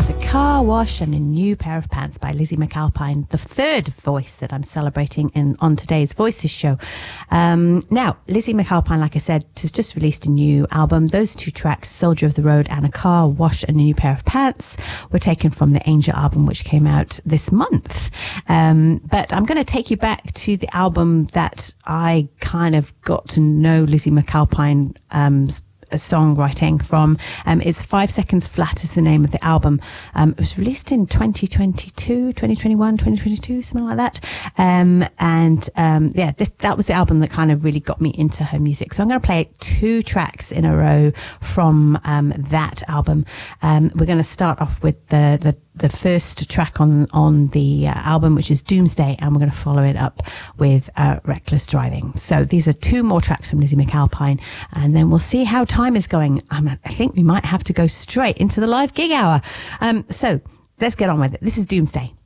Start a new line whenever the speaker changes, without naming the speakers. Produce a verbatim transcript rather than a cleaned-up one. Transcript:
was A Car Wash and a New Pair of Pants by Lizzie McAlpine, the third voice that I'm celebrating in on today's Voices show. Um, now, Lizzie McAlpine, like I said, has just released a new album. Those two tracks, Soldier of the Road and A Car Wash and a New Pair of Pants, were taken from the Angel album, which came out this month. Um, but I'm going to take you back to the album that I kind of got to know Lizzie McAlpine um, songwriting from. Um, it's Five Seconds Flat is the name of the album. Um, it was released in twenty twenty-two, twenty twenty-one, twenty twenty-two, something like that. Um, and um, yeah, this, that was the album that kind of really got me into her music. So I'm going to play two tracks in a row from um, that album. Um, we're going to start off with the, the the first track on on the uh, album, which is Doomsday, and we're going to follow it up with uh, Reckless Driving. So these are two more tracks from Lizzie McAlpine, and then we'll see how time is going. Um, I think we might have to go straight into the live gig hour. Um, so let's get on with it. This is Doomsday.